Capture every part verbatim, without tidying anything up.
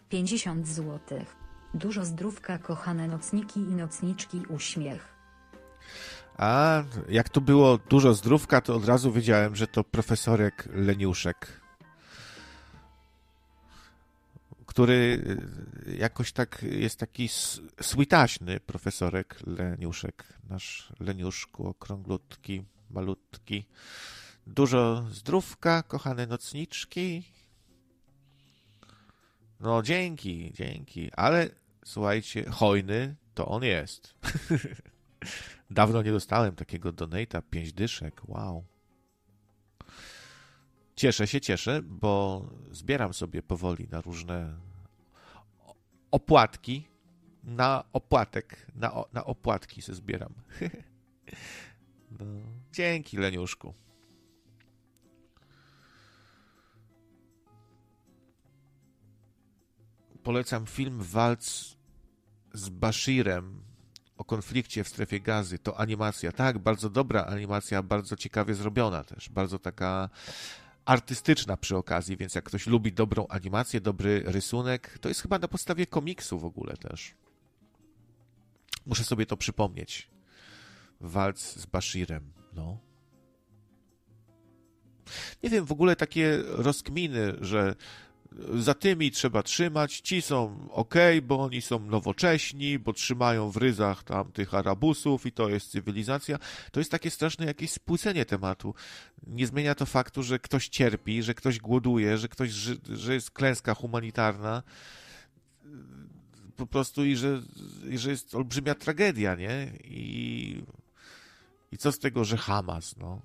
pięćdziesiąt złotych. Dużo zdrówka, kochane nocniki i nocniczki, uśmiech. A jak tu było dużo zdrówka, to od razu wiedziałem, że to profesorek Leniuszek, który jakoś tak jest taki sweetaśny profesorek Leniuszek, nasz Leniuszku okrąglutki, malutki. Dużo zdrówka, kochane nocniczki. No dzięki, dzięki, ale słuchajcie, hojny to on jest. Dawno nie dostałem takiego donate'a, pięć dyszek, wow. Cieszę się, cieszę, bo zbieram sobie powoli na różne opłatki, na opłatek, na, na opłatki se zbieram. No, dzięki, Leniuszku. Polecam film Walc z Bashirem o konflikcie w strefie Gazy. To animacja, tak, bardzo dobra animacja, bardzo ciekawie zrobiona też, bardzo taka artystyczna przy okazji, więc jak ktoś lubi dobrą animację, dobry rysunek, to jest chyba na podstawie komiksu w ogóle też. Muszę sobie to przypomnieć. Walc z Bashirem, no. Nie wiem, w ogóle takie rozkminy, że za tymi trzeba trzymać, ci są okej, bo oni są nowocześni, bo trzymają w ryzach tam tych Arabusów i to jest cywilizacja. To jest takie straszne jakieś spłycenie tematu. Nie zmienia to faktu, że ktoś cierpi, że ktoś głoduje, że ktoś, że, że jest klęska humanitarna po prostu i że, i że jest olbrzymia tragedia, nie? I, i co z tego, że Hamas, no.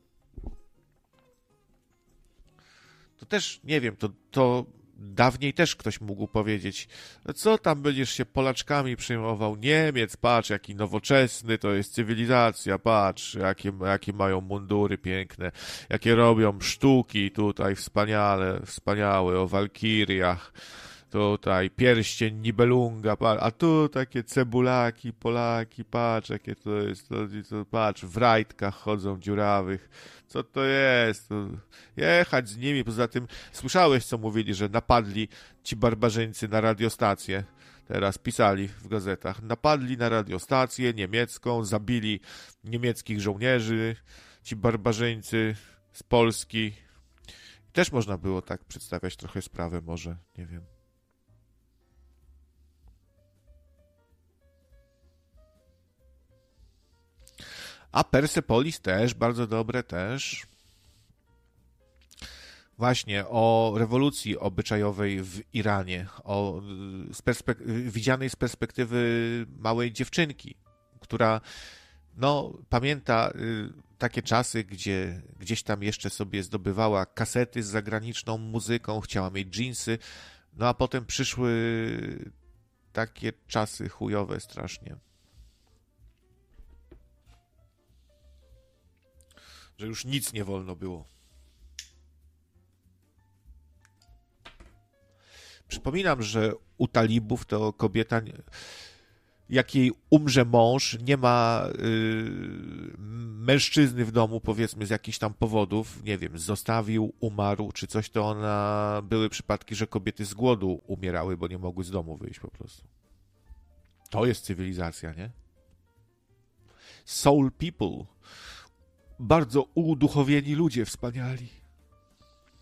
To też, nie wiem, to, to dawniej też ktoś mógł powiedzieć, co tam będziesz się Polaczkami przejmował, Niemiec, patrz, jaki nowoczesny, to jest cywilizacja, patrz, jakie, jakie mają mundury piękne, jakie robią sztuki tutaj wspaniale, wspaniałe, o walkiriach, tutaj pierścień Nibelunga, a tu takie cebulaki, Polaki, patrz, jakie to jest, to, to, patrz, w rajtkach chodzą dziurawych, co to jest, to jechać z nimi, poza tym słyszałeś, co mówili, że napadli ci barbarzyńcy na radiostację, teraz pisali w gazetach, napadli na radiostację niemiecką, zabili niemieckich żołnierzy, ci barbarzyńcy z Polski, też można było tak przedstawiać trochę sprawę może, nie wiem. A Persepolis też, bardzo dobre też. Właśnie o rewolucji obyczajowej w Iranie, o z perspek- widzianej z perspektywy małej dziewczynki, która no, pamięta y, takie czasy, gdzie gdzieś tam jeszcze sobie zdobywała kasety z zagraniczną muzyką, chciała mieć dżinsy, no a potem przyszły takie czasy chujowe strasznie. Że już nic nie wolno było. Przypominam, że u talibów to kobieta, jak jej umrze mąż, nie ma yy, mężczyzny w domu, powiedzmy z jakichś tam powodów, nie wiem, zostawił, umarł, czy coś, to ona, były przypadki, że kobiety z głodu umierały, bo nie mogły z domu wyjść po prostu. To jest cywilizacja, nie? Soul people. Bardzo uduchowieni ludzie, wspaniali.